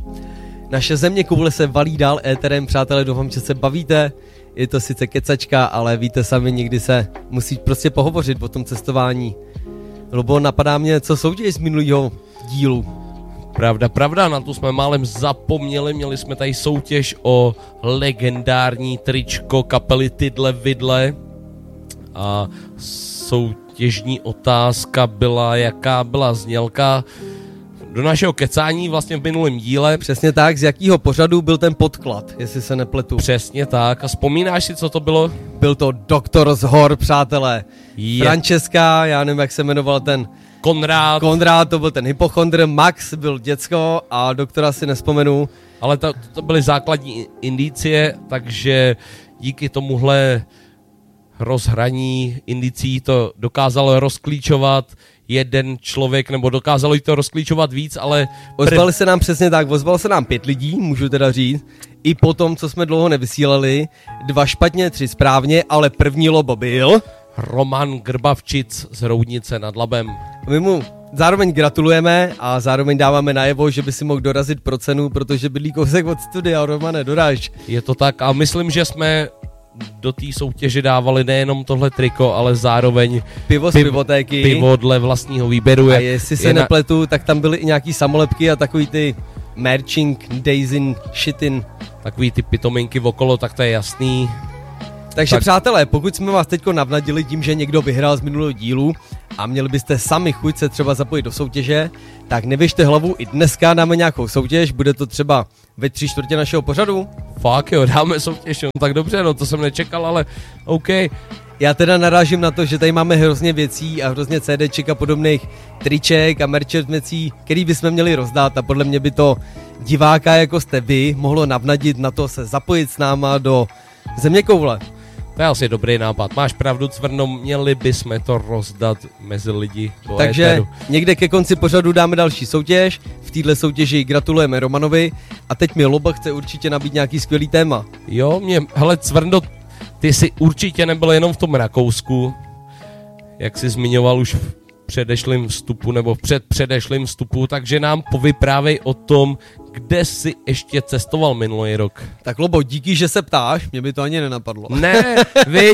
Naše země koule se valí dál éterem, přátelé, doufám, že se bavíte. Je to sice kecačka, ale víte sami, někdy se musí prostě pohovořit o tom cestování. Lobo, napadá mě, co soutěž z minulého dílu. Pravda, na to jsme málem zapomněli, měli jsme tady soutěž o legendární tričko kapely Tydle Vidle a soutěžní otázka byla, jaká byla znělka do našeho kecání vlastně v minulém díle. Přesně tak, z jakého pořadu byl ten podklad, jestli se nepletu. Přesně tak, a vzpomínáš si, co to bylo? Byl to Doktor z hor, přátelé. Francesca, já nevím, jak se jmenoval ten Konrád, to byl ten hypochondr, Max byl děcko a doktora si nespomenu. Ale to byly základní indicie, takže díky tomuhle rozhraní indicí to dokázalo rozklíčovat jeden člověk, nebo dokázalo jí to rozklíčovat víc, ale... Ozvali se nám přesně tak, ozvalo se nám 5 lidí, můžu teda říct, i po tom, co jsme dlouho nevysílali, 2 špatně, 3 správně, ale první lobo byl... Roman Grbavčic z Roudnice nad Labem. My mu zároveň gratulujeme a zároveň dáváme najevo, že by si mohl dorazit pro cenu, protože bydlí kousek od studia. Romane, doráž. Je to tak a myslím, že jsme do té soutěže dávali nejenom tohle triko, ale zároveň pivo z pivotéky. Pivo dle vlastního výběru. A jestli se nepletu, tak tam byly i nějaký samolepky a takový ty merching, dazin, shitin. Takový ty pitominky okolo, tak to je jasný. Takže přátelé, pokud jsme vás teďko navnadili tím, že někdo vyhrál z minulého dílu a měli byste sami chuť se třeba zapojit do soutěže, tak nevěžte hlavu, i dneska dáme nějakou soutěž, bude to třeba ve 3/4 našeho pořadu. Fakt jo, dáme soutěž, no tak dobře, no to jsem nečekal, ale OK. Já teda narážím na to, že tady máme hrozně věcí a hrozně CDček a podobných triček a merch věcí, který bychom měli rozdat a podle mě by to diváka, jako jste vy, mohlo navnadit na to se zapojit s náma do Zeměkoule. To je asi dobrý nápad. Máš pravdu, Cvrno, měli bychom to rozdat mezi lidi. Takže éteru. Někde ke konci pořadu dáme další soutěž. V této soutěži gratulujeme Romanovi a teď mi Loba chce určitě nabít nějaký skvělý téma. Jo, hele Cvrno, ty jsi určitě nebyl jenom v tom Rakousku, jak jsi zmiňoval už v předešlým vstupu nebo v předešlým vstupu, takže nám povyprávej o tom, kde jsi ještě cestoval minulý rok. Tak Lobo, díky, že se ptáš, mě by to ani nenapadlo. Ne, viď,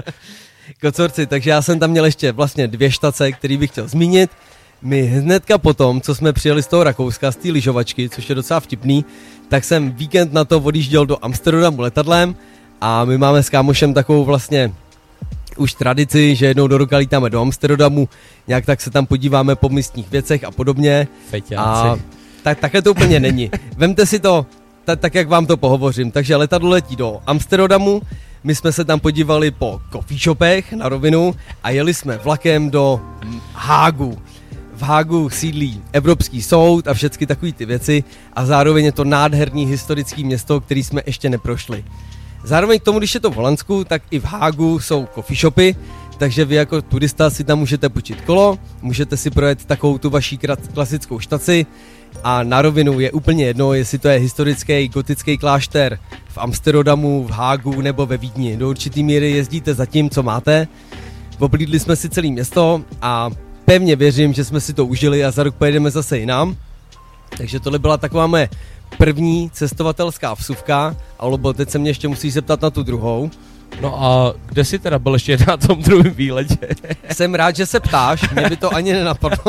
Kocorci, takže já jsem tam měl ještě vlastně 2 štace, který bych chtěl zmínit. My hnedka potom, co jsme přijeli z toho Rakouska, z té lyžovačky, což je docela vtipný, tak jsem víkend na to odjížděl do Amsterdamu letadlem a my máme s kámošem takovou vlastně už tradici, že jednou do roka lítáme do Amsterdamu, nějak tak se tam podíváme po místních věcech a podobně. Feťáci. A takhle to úplně není. Vemte si to tak, jak vám to pohovořím. Takže letadlo letí do Amsterdamu, my jsme se tam podívali po coffee shopech na rovinu a jeli jsme vlakem do Hágu. V Hágu sídlí Evropský soud a všechny takové ty věci a zároveň je to nádherný historický město, který jsme ještě neprošli. Zároveň k tomu, když je to v Holandsku, tak i v Hágu jsou coffee shopy, takže vy jako turista si tam můžete půjčit kolo, můžete si projet takovou tu vaší klasickou štaci a na rovinu je úplně jedno, jestli to je historický gotický klášter v Amsterdamu, v Hágu nebo ve Vídni. Do určitý míry jezdíte za tím, co máte. Oblídli jsme si celé město a pevně věřím, že jsme si to užili a za rok pojedeme zase jinam. Takže tohle byla taková moje první cestovatelská vsuvka, ale teď se mě ještě musí zeptat na tu druhou. No a kde jsi teda byl ještě na tom druhém výletě? Jsem rád, že se ptáš, mě by to ani nenapadlo.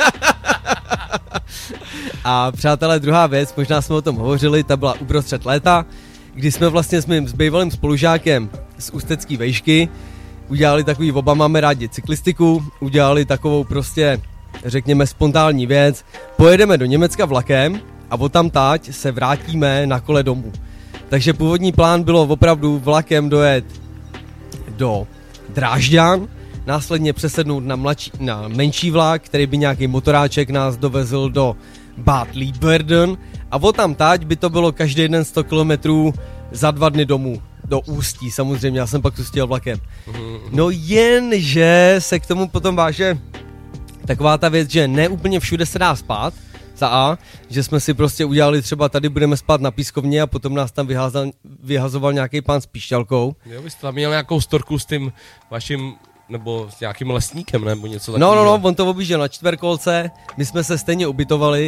A přátelé, druhá věc, možná jsme o tom hovořili, ta byla uprostřed léta, kdy jsme vlastně s mým bývalým spolužákem z Ústecký vejšky udělali takový, oba máme rádi cyklistiku, udělali takovou prostě, řekněme, spontánní věc, pojedeme do Německa vlakem a odtamtáť se vrátíme na kole domů. Takže původní plán bylo opravdu vlakem dojet do Drážďan, následně přesednout na menší vlak, který by nějaký motoráček nás dovezl do Bad Liebwerden a odtamtáť by to bylo každý den 100 kilometrů za 2 dny domů. Do Ústí samozřejmě, já jsem pak tu stěl vlakem. No jenže se k tomu potom váže taková ta věc, že ne úplně všude se dá spát, za A, že jsme si prostě udělali třeba tady budeme spát na pískovně a potom nás tam vyhazoval nějaký pán s píšťalkou. Jo, vy jste tam měl nějakou storku s tím vaším, nebo s nějakým lesníkem, nebo něco takového. No, on to objížděl na čtverkolce, my jsme se stejně ubytovali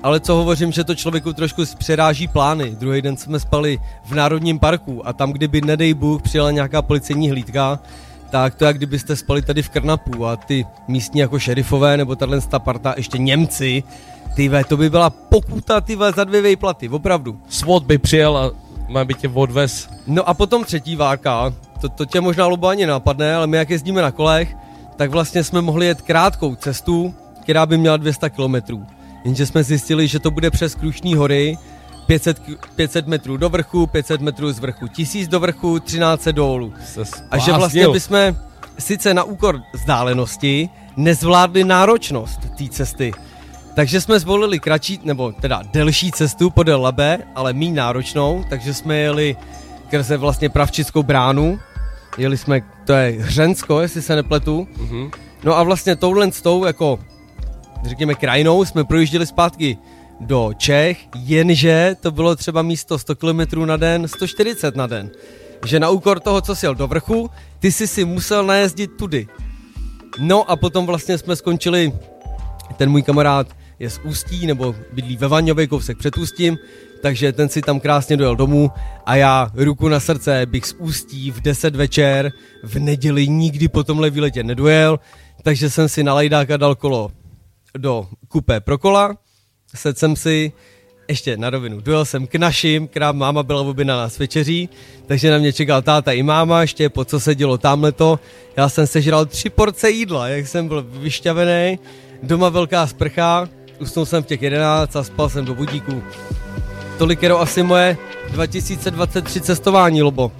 ale co hovořím, že to člověku trošku přeráží plány. Druhý den jsme spali v Národním parku a tam, kdyby, nedej Bůh, přijela nějaká policejní hlídka, tak to jak kdybyste spali tady v Krnapu a ty místní jako šerifové nebo tato parta, ještě Němci, to by byla pokuta, za 2 výplaty, opravdu. Svod by přijel a má by tě odvez. No a potom třetí várka, to tě možná, Lubo, ani napadne, ale my jak jezdíme na kolech, tak vlastně jsme mohli jet krátkou cestu, která by měla 200 kilometrů. Jenže jsme zjistili, že to bude přes Krušní hory, 500 metrů do vrchu, 500 metrů z vrchu, 1000 do vrchu, 1300 dolů. A že vlastně bychom sice na úkor vzdálenosti nezvládli náročnost té cesty. Takže jsme zvolili kratší, nebo teda delší cestu podél Labe, ale méně náročnou, takže jsme jeli skrze vlastně Pravčickou bránu. Jeli jsme, to je Hřensko, jestli se nepletu. Mm-hmm. No a vlastně touhle s tou, jako řekněme krajinou, jsme projížděli zpátky do Čech, jenže to bylo třeba místo 100 km na den, 140 na den. Že na úkor toho, co jsi jel do vrchu, ty si musel najezdit tudy. No a potom vlastně jsme skončili, ten můj kamarád je z Ústí, nebo bydlí ve Vaňově, kousek před Ústím, takže ten si tam krásně dojel domů a já, ruku na srdce, bych z Ústí v 10 večer v neděli nikdy po tomhle výletě nedojel, takže jsem si na lajdáka dal kolo do kupé pro kola, sedl jsem si, ještě na rovinu, dojel jsem k našim, máma byla objednaná s večeří, takže na mě čekal táta i máma, ještě po co se dělo tamhleto, já jsem sežral 3 porce jídla, jak jsem byl vyšťavený, doma velká sprcha, usnul jsem v těch 11 a spal jsem do budíku. Tolikero asi moje 2023 cestování, Lobo.